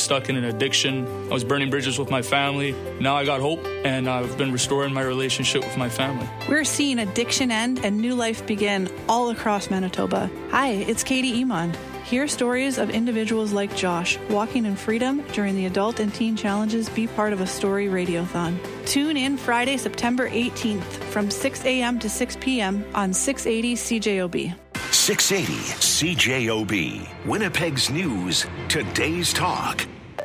stuck in an addiction. I was burning bridges with my family. Now I got hope, and I've been restoring my relationship with my family. We're seeing addiction end and new life begin all across Manitoba. Hi, it's Katie Emond. Hear stories of individuals like Josh walking in freedom during the Adult and Teen Challenges Be Part of a Story Radiothon. Tune in Friday, September 18th from 6 a.m. to 6 p.m. on 680 CJOB. 680 CJOB, Winnipeg's News, Today's Talk.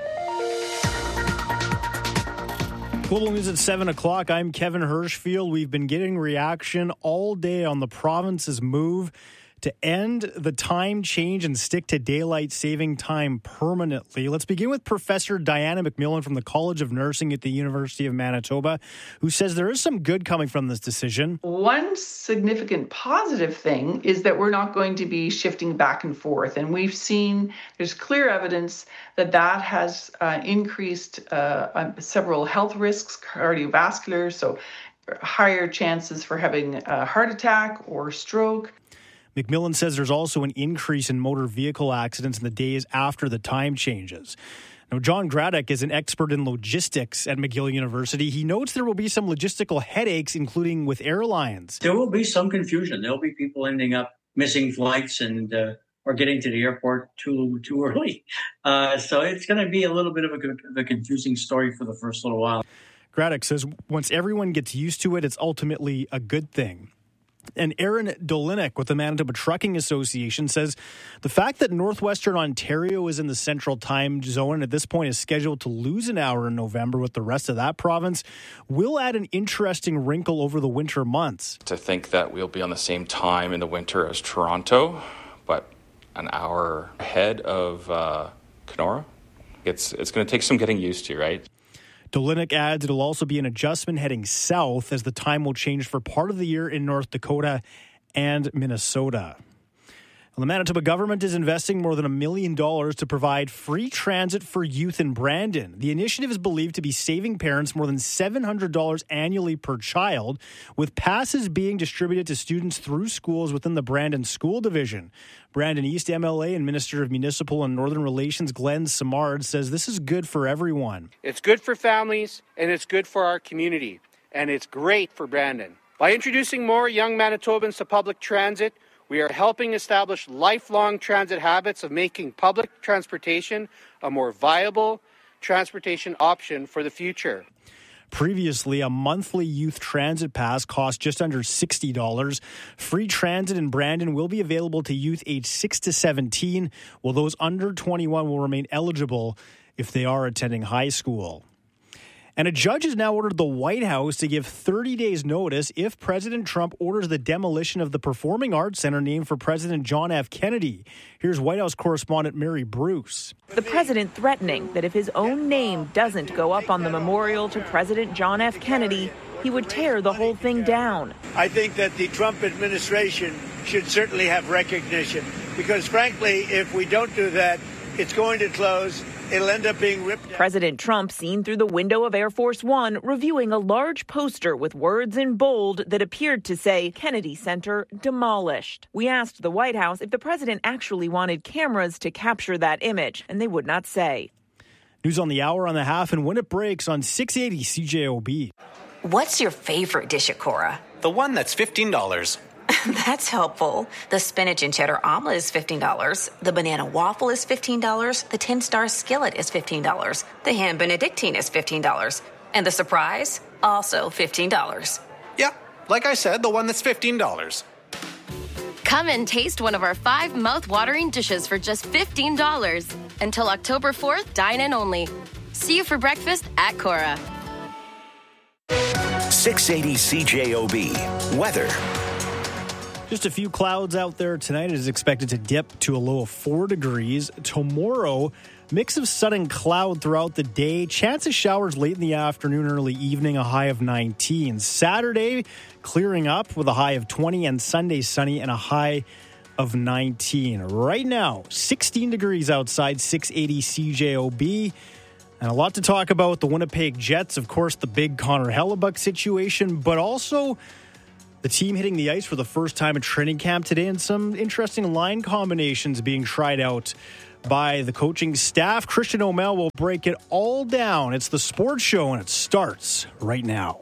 Global News at 7 o'clock. I'm Kevin Hirschfield. We've been getting reaction all day on the province's move to end the time change and stick to daylight saving time permanently. Let's begin with Professor Diana McMillan from the College of Nursing at the University of Manitoba, who says there is some good coming from this decision. One significant positive thing is that we're not going to be shifting back and forth. And we've seen there's clear evidence that has increased several health risks, cardiovascular, so higher chances for having a heart attack or stroke. McMillan says there's also an increase in motor vehicle accidents in the days after the time changes. Now, John Graddick is an expert in logistics at McGill University. He notes there will be some logistical headaches, including with airlines. There will be some confusion. There'll be people ending up missing flights and or getting to the airport too early. So it's going to be a little bit of a confusing story for the first little while. Graddick says once everyone gets used to it, it's ultimately a good thing. And Aaron Dolinek with the Manitoba Trucking Association says the fact that Northwestern Ontario is in the central time zone and at this point is scheduled to lose an hour in November with the rest of that province will add an interesting wrinkle over the winter months. To think that we'll be on the same time in the winter as Toronto, but an hour ahead of Kenora, it's going to take some getting used to, right? Dolinek adds it'll also be an adjustment heading south as the time will change for part of the year in North Dakota and Minnesota. Well, the Manitoba government is investing more than $1 million to provide free transit for youth in Brandon. The initiative is believed to be saving parents more than $700 annually per child, with passes being distributed to students through schools within the Brandon School Division. Brandon East MLA and Minister of Municipal and Northern Relations Glenn Simard says this is good for everyone. It's good for families and it's good for our community, and it's great for Brandon. By introducing more young Manitobans to public transit, we are helping establish lifelong transit habits of making public transportation a more viable transportation option for the future. Previously, a monthly youth transit pass cost just under $60. Free transit in Brandon will be available to youth aged 6 to 17, while those under 21 will remain eligible if they are attending high school. And a judge has now ordered the White House to give 30 days notice if President Trump orders the demolition of the Performing Arts Center named for President John F. Kennedy. Here's White House correspondent Mary Bruce. The president threatening that if his own name doesn't go up on the memorial to President John F. Kennedy, he would tear the whole thing down. I think that the Trump administration should certainly have recognition because, frankly, if we don't do that, it's going to close. It'll end up being ripped out. President Trump seen through the window of Air Force One reviewing a large poster with words in bold that appeared to say Kennedy Center demolished. We asked the White House if the president actually wanted cameras to capture that image, and they would not say. News on the hour, on the half, and when it breaks on 680 CJOB. What's your favorite dish at Cora? The one that's $15. That's helpful. The spinach and cheddar omelet is $15. The banana waffle is $15. The 10-star skillet is $15. The ham benedictine is $15. And the surprise, also $15. Yeah, like I said, the one that's $15. Come and taste one of our 5 mouth-watering dishes for just $15. Until October 4th, dine in only. See you for breakfast at Cora. 680 CJOB. Weather. Just a few clouds out there tonight. It is expected to dip to a low of 4 degrees. Tomorrow, mix of sun and cloud throughout the day. Chance of showers late in the afternoon, early evening, a high of 19. Saturday, clearing up with a high of 20, and Sunday, sunny and a high of 19. Right now, 16 degrees outside, 680 CJOB. And a lot to talk about. The Winnipeg Jets, of course, the big Connor Hellebuyck situation, but also the team hitting the ice for the first time at training camp today, and some interesting line combinations being tried out by the coaching staff. Christian O'Mell will break it all down. It's the Sports Show, and it starts right now.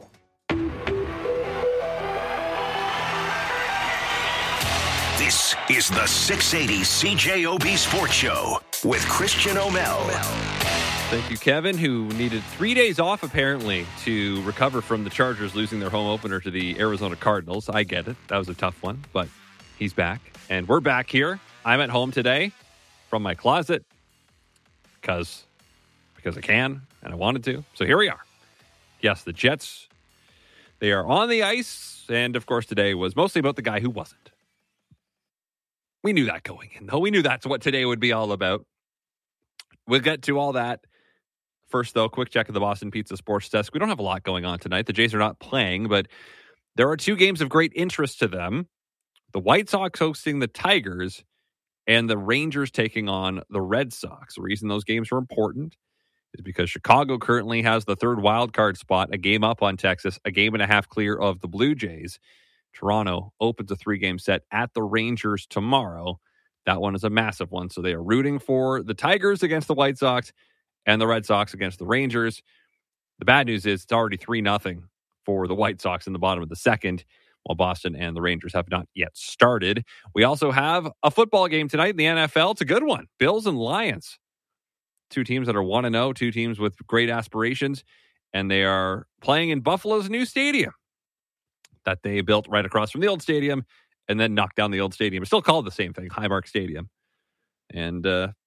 This is the 680 CJOB Sports Show with Christian O'Mell. Thank you, Kevin, who needed 3 days off, apparently, to recover from the Chargers losing their home opener to the Arizona Cardinals. I get it. That was a tough one, but he's back. And we're back here. I'm at home today from my closet because I can and I wanted to. So here we are. Yes, the Jets, they are on the ice. And, of course, today was mostly about the guy who wasn't. We knew that going in, though. We knew that's what today would be all about. We'll get to all that. First, though, quick check of the Boston Pizza Sports Desk. We don't have a lot going on tonight. The Jays are not playing, but there are two games of great interest to them. The White Sox hosting the Tigers and the Rangers taking on the Red Sox. The reason those games are important is because Chicago currently has the third wild card spot, a game up on Texas, a game and a half clear of the Blue Jays. Toronto opens a 3-game set at the Rangers tomorrow. That one is a massive one. So they are rooting for the Tigers against the White Sox and the Red Sox against the Rangers. The bad news is it's already 3-0 for the White Sox in the bottom of the second, while Boston and the Rangers have not yet started. We also have a football game tonight in the NFL. It's a good one. Bills and Lions. Two teams that are 1-0, two teams with great aspirations, and they are playing in Buffalo's new stadium that they built right across from the old stadium and then knocked down the old stadium. It's still called the same thing, Highmark Stadium. And,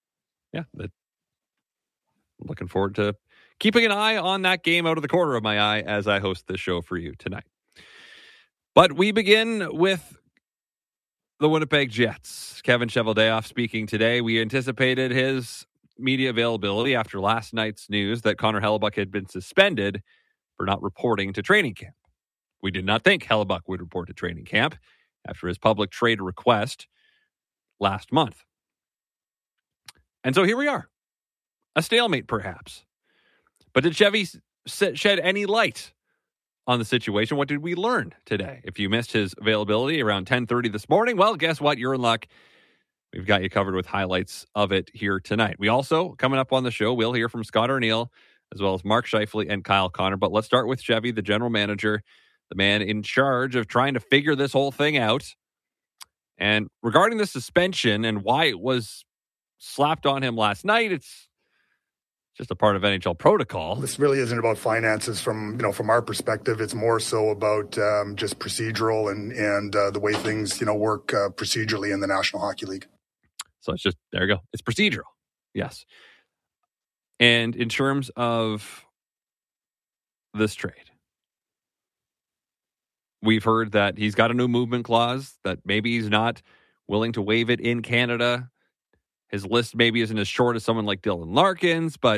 looking forward to keeping an eye on that game out of the corner of my eye as I host this show for you tonight. But we begin with the Winnipeg Jets. Kevin Cheveldayoff speaking today. We anticipated his media availability after last night's news that Connor Hellebuyck had been suspended for not reporting to training camp. We did not think Hellebuyck would report to training camp after his public trade request last month. And so here we are. A stalemate, perhaps. But did Chevy shed any light on the situation? What did we learn today? If you missed his availability around 10:30 this morning, well, guess what? You're in luck. We've got you covered with highlights of it here tonight. We also, coming up on the show, we'll hear from Scott Arniel, as well as Mark Scheifele and Kyle Connor. But let's start with Chevy, the general manager, the man in charge of trying to figure this whole thing out. And regarding the suspension and why it was slapped on him last night, it's just a part of NHL protocol. This really isn't about finances from our perspective. It's more so about just procedural and the way things, work procedurally in the National Hockey League. So it's just, there you go. It's procedural. Yes. And in terms of this trade, we've heard that he's got a no movement clause, that maybe he's not willing to waive it in Canada. His list maybe isn't as short as someone like Dylan Larkins, but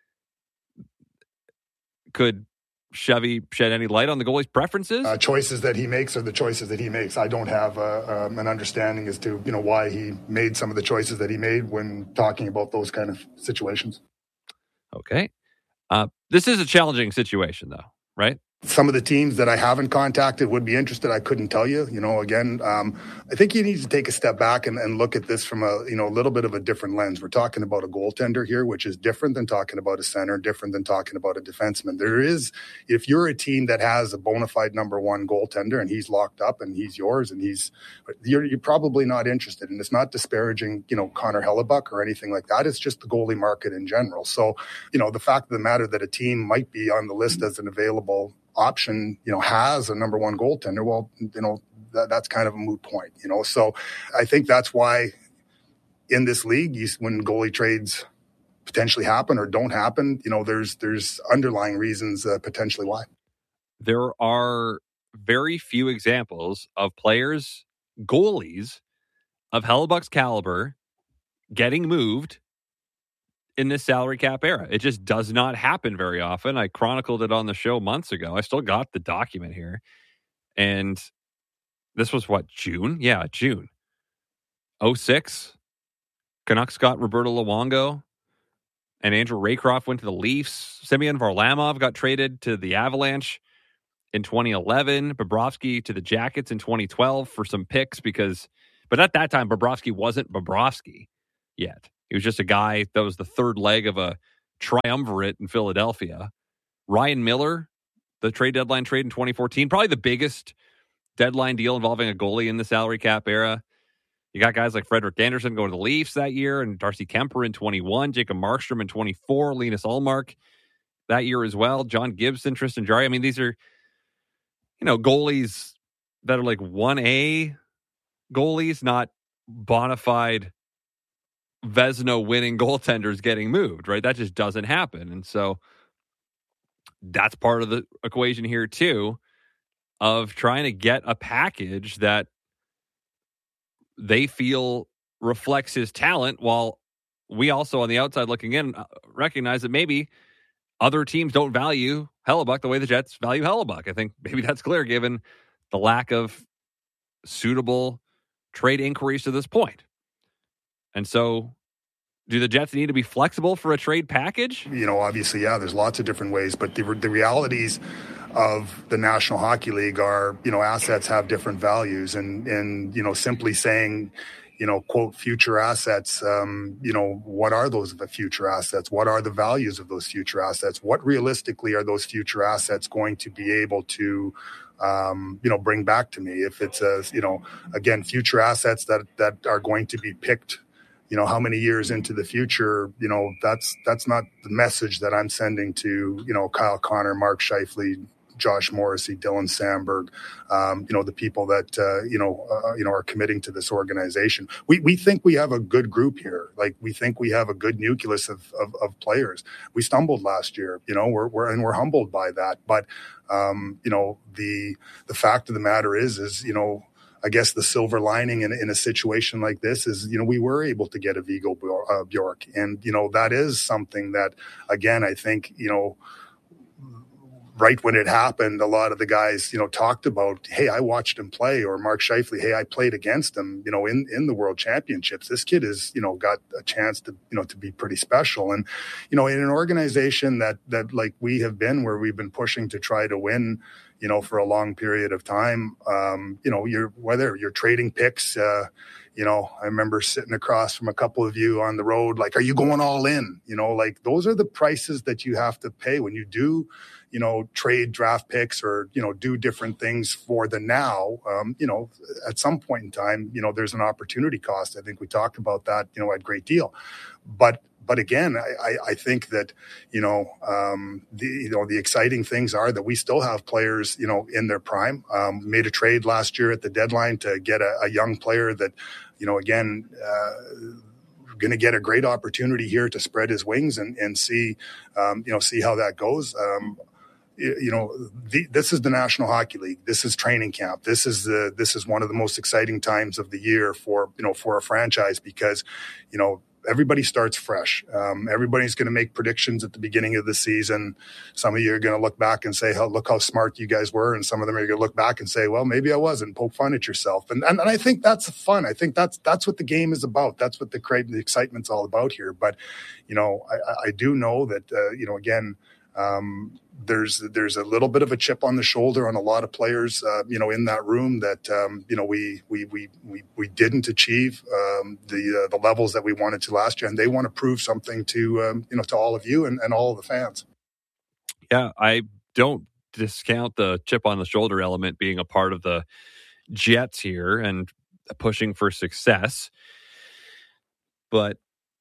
could Chevy shed any light on the goalie's preferences? Choices that he makes are the choices that he makes. I don't have an understanding as to why he made some of the choices that he made when talking about those kind of situations. Okay. This is a challenging situation, though, right? Some of the teams that I haven't contacted would be interested. I couldn't tell you. Again, I think you need to take a step back and look at this from a little bit of a different lens. We're talking about a goaltender here, which is different than talking about a center, different than talking about a defenseman. If you're a team that has a bona fide number one goaltender and he's locked up and he's yours and you're probably not interested. And it's not disparaging, Connor Hellebuyck or anything like that. It's just the goalie market in general. So, the fact of the matter that a team might be on the list as an available option, has a number one goaltender, well, that's kind of a moot point, So I think that's why in this league, when goalie trades potentially happen or don't happen, there's underlying reasons potentially why. There are very few examples of players, goalies of Hellebuyck's caliber getting moved in this salary cap era. It just does not happen very often. I chronicled it on the show months ago. I still got the document here. And this was June? Yeah, June. 2006. Canucks got Roberto Luongo and Andrew Raycroft went to the Leafs. Semyon Varlamov got traded to the Avalanche in 2011. Bobrovsky to the Jackets in 2012 for some picks but at that time, Bobrovsky wasn't Bobrovsky yet. He was just a guy that was the third leg of a triumvirate in Philadelphia. Ryan Miller, the trade deadline trade in 2014, probably the biggest deadline deal involving a goalie in the salary cap era. You got guys like Frederik Andersen going to the Leafs that year, and Darcy Kemper in 21, Jacob Markstrom in 24, Linus Ullmark that year as well, John Gibson, Tristan Jarry. I mean, these are, goalies that are like 1A goalies, not bona fide Vezina winning goaltenders getting moved, right? That just doesn't happen. And so that's part of the equation here too, of trying to get a package that they feel reflects his talent, while we also on the outside looking in recognize that maybe other teams don't value Hellebuyck the way the Jets value Hellebuyck. I think maybe that's clear given the lack of suitable trade inquiries to this point. And so do the Jets need to be flexible for a trade package? Obviously, yeah, there's lots of different ways, but the realities of the National Hockey League are, assets have different values, and simply saying, quote, future assets, what are those future assets? What are the values of those future assets? What realistically are those future assets going to be able to bring back to me? If it's again, future assets that are going to be picked, how many years into the future, that's not the message that I'm sending to, Kyle Connor, Mark Scheifele, Josh Morrissey, Dylan Sandberg, the people that, are committing to this organization. We think we have a good group here. Like, we think we have a good nucleus of players. We stumbled last year, we're humbled by that. But, the fact of the matter is, I guess the silver lining in a situation like this is, we were able to get a Viggo Bjork. And, that is something that, again, I think, right when it happened, a lot of the guys, talked about, hey, I watched him play, or Mark Scheifele, hey, I played against him, in the World Championships. This kid has, got a chance to, to be pretty special. And, in an organization that like we have been, where we've been pushing to try to win, for a long period of time, whether you're trading picks, I remember sitting across from a couple of you on the road, like, are you going all in? Like, those are the prices that you have to pay when you do, trade draft picks or, do different things for the now. At some point in time, there's an opportunity cost. I think we talked about that, a great deal. But again, I think that, the exciting things are that we still have players, in their prime. Made a trade last year at the deadline to get a young player that, again, going to get a great opportunity here to spread his wings and see, see how that goes. This is the National Hockey League. This is training camp. This is one of the most exciting times of the year for a franchise, because, everybody starts fresh. Everybody's going to make predictions at the beginning of the season. Some of you are going to look back and say, look how smart you guys were. And some of them are going to look back and say, well, maybe I wasn't. Poke fun at yourself. And I think that's fun. I think that's what the game is about. That's what the excitement's all about here. But, I do know that, again, there's a little bit of a chip on the shoulder on a lot of players, in that room that, we didn't achieve, the levels that we wanted to last year. And they want to prove something to, to all of you and all of the fans. Yeah. I don't discount the chip on the shoulder element being a part of the Jets here and pushing for success. But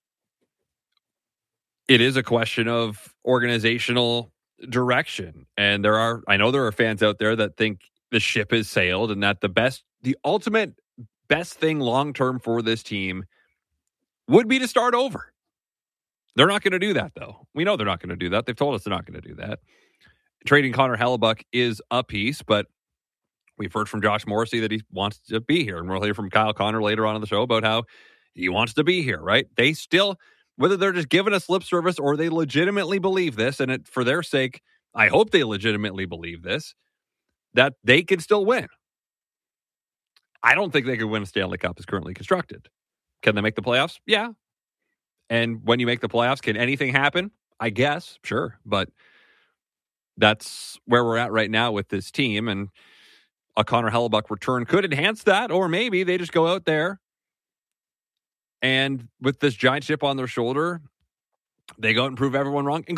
it is a question of organizational direction. And I know there are fans out there that think the ship has sailed and that the ultimate best thing long-term for this team would be to start over. They're not going to do that, though. We know they're not going to do that. They've told us they're not going to do that. Trading Connor Hellebuyck is a piece, but we've heard from Josh Morrissey that he wants to be here. And we'll hear from Kyle Connor later on in the show about how he wants to be here, right? They still, whether they're just giving us lip service or they legitimately believe this, and for their sake, I hope they legitimately believe this, that they can still win. I don't think they could win a Stanley Cup as currently constructed. Can they make the playoffs? Yeah. And when you make the playoffs, can anything happen? I guess, sure. But that's where we're at right now with this team. And a Connor Hellebuyck return could enhance that, or maybe they just go out there And with this giant chip on their shoulder, they go out and prove everyone wrong, including